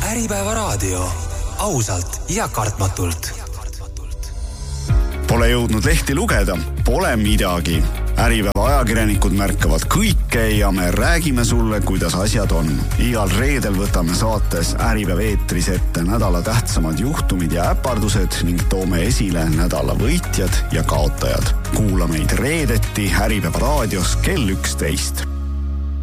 Äripäeva raadio. Ausalt ja kartmatult. Pole jõudnud lehti lugeda? Pole midagi. Äripäeva ajakirjanikud märkavad kõike ja me räägime sulle, kuidas asjad on. Igal reedel võtame saates Äripäev eetris ette nädala tähtsamad juhtumid ja äpardused ning toome esile nädala võitjad ja kaotajad. Kuula meid reedeti Äripäeva raadios kell 11.